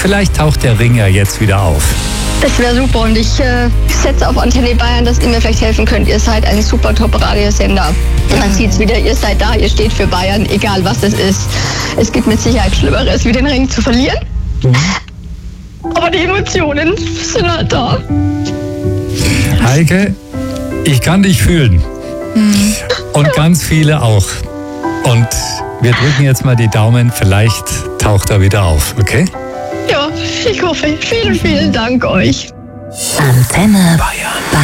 vielleicht taucht der Ring ja jetzt wieder auf. Das wäre super und ich setze auf Antenne Bayern, dass ihr mir vielleicht helfen könnt. Ihr seid ein super Top-Radiosender. Man sieht es wieder, ihr seid da, ihr steht für Bayern, egal was es ist. Es gibt mit Sicherheit Schlimmeres, wie den Ring zu verlieren. Aber die Emotionen sind halt da. Heike, ich kann dich fühlen. Und ganz viele auch. Und wir drücken jetzt mal die Daumen, vielleicht taucht er wieder auf, okay? Ja, ich hoffe. Vielen, vielen Dank euch. Antenne Bayern.